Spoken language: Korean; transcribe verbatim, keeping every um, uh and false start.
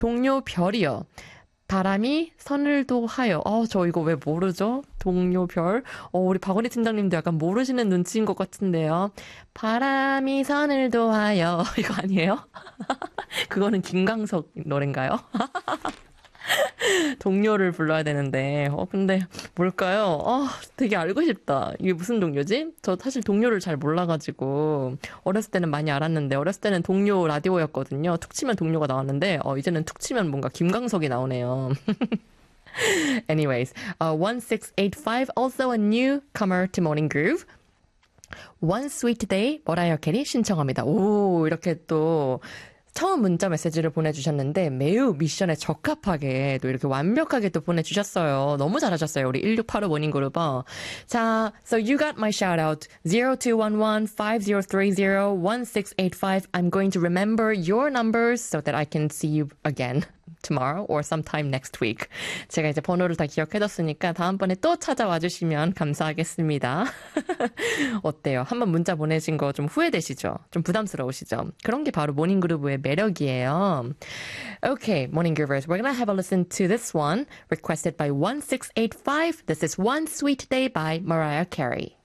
동료 별이요. 바람이 서늘도 하여. 어, 저 이거 왜 모르죠? 동료 별. 어, 우리 박원희 팀장님도 약간 모르시는 눈치인 것 같은데요. 바람이 서늘도 하여. 이거 아니에요? 그거는 김광석 노래인가요? 동료를 불러야 되는데, 어, 근데 뭘까요? 어, 되게 알고 싶다. 이게 무슨 동료지? 저 사실 동료를 잘 몰라가지고, 어렸을 때는 많이 알았는데, 어렸을 때는 동료 라디오였거든요. 툭 치면 동료가 나왔는데, 어, 이제는 툭 치면 뭔가 김광석이 나오네요. Anyways, uh, one six eight five, also a newcomer to Morning Groove. One Sweet Day, 머라이어 캐리 신청합니다. 오, 이렇게 또, 처음 문자 메시지를 보내주셨는데 매우 미션에 적합하게 또 이렇게 완벽하게 또 보내주셨어요. 너무 잘하셨어요. 우리 일육팔오 모닝그룹. 자, so you got my shout out. zero two one one five zero three zero one six eight five. I'm going to remember your numbers so that I can see you again tomorrow or sometime next week. 제가 이제 번호를 다 기억해뒀으니까 다음번에 또 찾아와 주시면 감사하겠습니다. 어때요? 한번 문자 보내신 거 좀 후회되시죠? 좀 부담스러우시죠? 그런 게 바로 모닝그루브의 매력이에요. Okay, Morning Groovers, we're gonna have a listen to this one requested by one six eight five. This is One Sweet Day by Mariah Carey.